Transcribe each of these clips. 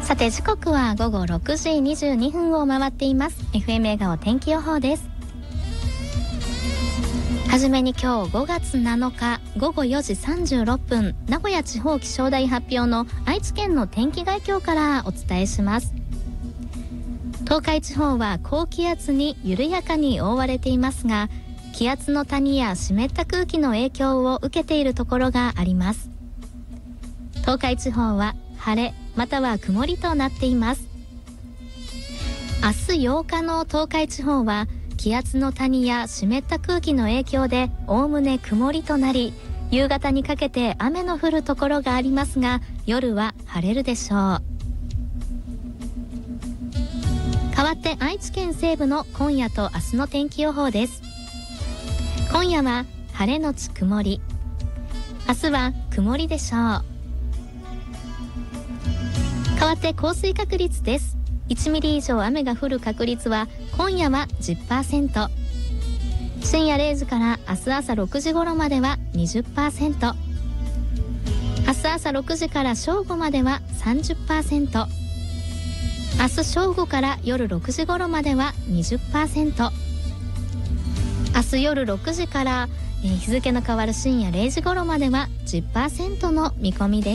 さて時刻は午後6時22分を回っています。 FM 笑顔天気予報です。はじめに今日5月7日午後4時36分、名古屋地方気象台発表の愛知県の天気概況からお伝えします。東海地方は高気圧に緩やかに覆われていますが、気圧の谷や湿った空気の影響を受けているところがあります。東海地方は晴れまたは曇りとなっています。明日8日の東海地方は気圧の谷や湿った空気の影響でおおむね曇りとなり、夕方にかけて雨の降るところがありますが、夜は晴れるでしょう。代わって愛知県西部の今夜と明日の天気予報です。今夜は晴れのち曇り、明日は曇りでしょう。代わって降水確率です。1ミリ以上雨が降る確率は今夜は 10%、 深夜0時から明日朝6時頃までは 20%、 明日朝6時から正午までは 30%、 明日正午から夜6時頃までは 20%、 明日夜6時から日付の変わる深夜0時頃までは 10% の見込みです。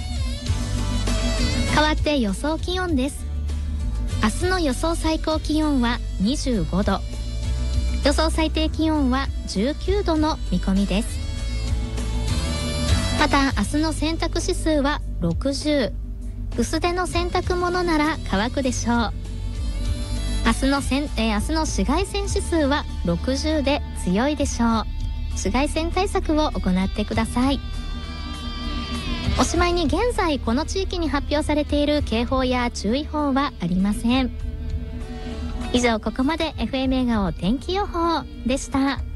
代わって予想気温です。明日の予想最高気温は25度、予想最低気温は19度の見込みです。また明日の洗濯指数は60、薄手の洗濯物なら乾くでしょう。明日の紫外線指数は60で強いでしょう。紫外線対策を行ってください。おしまいに現在この地域に発表されている警報や注意報はありません。以上、ここまで FM 笑顔天気予報でした。